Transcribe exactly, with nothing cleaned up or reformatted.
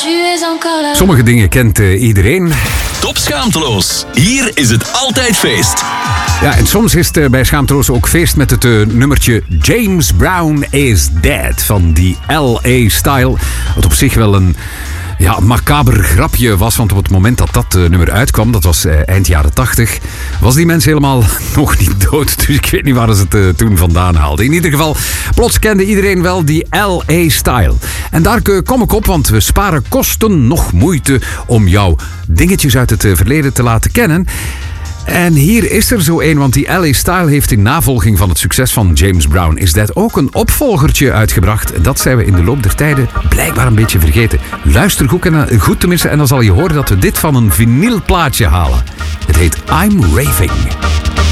Sommige dingen kent uh, iedereen. Top Schaamteloos. Hier is het altijd feest. Ja, en soms is het uh, bij Schaamteloos ook feest met het uh, nummertje James Brown is Dead van die L A-style. Wat op zich wel een ja, macaber grapje was, want op het moment dat dat uh, nummer uitkwam, dat was uh, eind jaren tachtig, was die mens helemaal nog niet dood. Dus ik weet niet waar ze het uh, toen vandaan haalden. In ieder geval, plots kende iedereen wel die L A-style. En daar uh, kom ik op, want we sparen kosten nog moeite om jouw dingetjes uit het uh, verleden te laten kennen. En hier is er zo een, want die L A-style heeft in navolging van het succes van James Brown is Dead ook een opvolgertje uitgebracht. Dat zijn we in de loop der tijden blijkbaar een beetje vergeten. Luister goed, en, goed tenminste en dan zal je horen dat we dit van een vinylplaatje halen. Het heet I'm Raving.